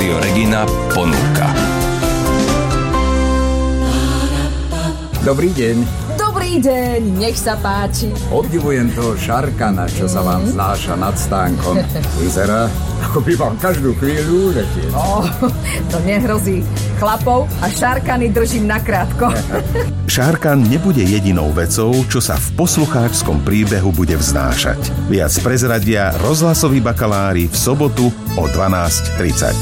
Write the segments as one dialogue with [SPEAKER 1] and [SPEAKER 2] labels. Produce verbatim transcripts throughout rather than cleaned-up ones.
[SPEAKER 1] Rádio Regina ponúka.
[SPEAKER 2] Dobrý deň.
[SPEAKER 3] Dobrý deň, nech sa páči.
[SPEAKER 2] Obdivujem toho Šarkana, čo sa vám znáša nad stánkom. Vyzerá, ako by vám každú chvíľu uletel.
[SPEAKER 3] Oh, to nehrozí. Chlapov a Šarkany držím nakrátko.
[SPEAKER 4] Šarkan nebude jedinou vecou, čo sa v poslucháčskom príbehu bude vznášať. Viac prezradia rozhlasoví bakalári v sobotu o dvanásť tridsať.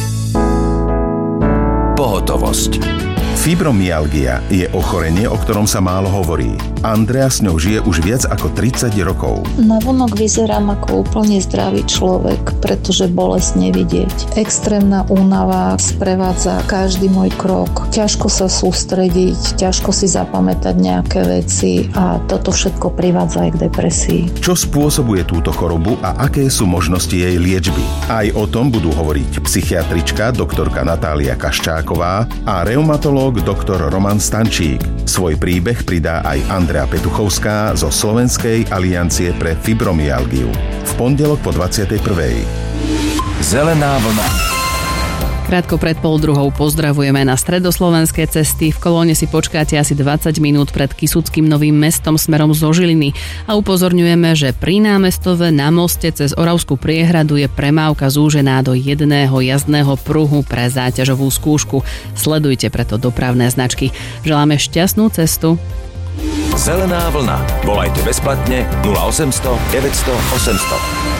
[SPEAKER 1] Pohotovosť.
[SPEAKER 4] Fibromyalgia je ochorenie, o ktorom sa málo hovorí. Andrea s ňou žije už viac ako tridsať rokov.
[SPEAKER 5] Navonok vyzerám ako úplne zdravý človek, pretože bolesť nevidieť. Extrémna únava sprevádza každý môj krok. Ťažko sa sústrediť, ťažko si zapamätať nejaké veci a toto všetko privádza aj k depresii.
[SPEAKER 4] Čo spôsobuje túto chorobu a aké sú možnosti jej liečby? Aj o tom budú hovoriť psychiatrička doktorka Natália Kaščáková a reumatológ doktor Roman Stančík. Svoj príbeh pridá aj Andrea Petuchovská zo Slovenskej aliancie pre fibromyalgiu. V pondelok po dvadsiatej prvej.
[SPEAKER 1] Zelená vlna.
[SPEAKER 6] Krátko pred pol druhou pozdravujeme na stredoslovenské cesty. V kolóne si počkáte asi dvadsať minút pred Kysuckým Novým Mestom smerom zo Žiliny a upozorňujeme, že pri námestove na moste cez Oravskú priehradu je premávka zúžená do jedného jazdného pruhu pre záťažovú skúšku. Sledujte preto dopravné značky. Želáme šťastnú cestu.
[SPEAKER 1] Zelená vlna. Volajte bezplatne nula osemsto deväťsto osemsto.